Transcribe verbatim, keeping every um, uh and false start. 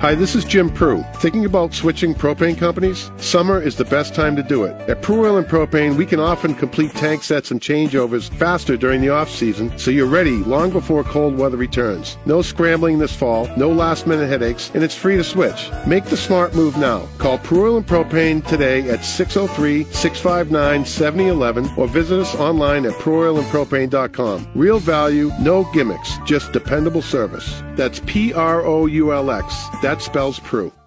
Hi, this is Jim Prue. Thinking about switching propane companies? Summer is the best time to do it. At Prue Oil and Propane, we can often complete tank sets and changeovers faster during the off-season, so you're ready long before cold weather returns. No scrambling this fall, no last-minute headaches, and it's free to switch. Make the smart move now. Call Prue Oil and Propane today at six oh three, six five nine, seven oh one one or visit us online at pru oil and propane dot com. Real value, no gimmicks, just dependable service. That's P R O U L X. That spells Prue.